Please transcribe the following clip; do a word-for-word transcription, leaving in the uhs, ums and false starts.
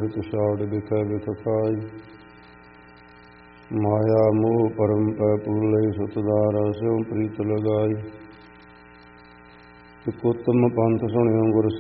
ਅੰਮ੍ਰਿਤ ਛਾੜ ਬਿਖੈ ਬਿਖ ਖਾਈ। ਮਾਇਆ ਮੋਹ ਪਰਮ ਪੈ ਪੂਲੇ ਸੁਤਦਾਰਾ ਸਿਉ ਪ੍ਰੀਤ ਲਗਾਈ। ਇਕ ਉਤਮ ਪੰਥ ਸੁਣਿਓ ਗੁਰ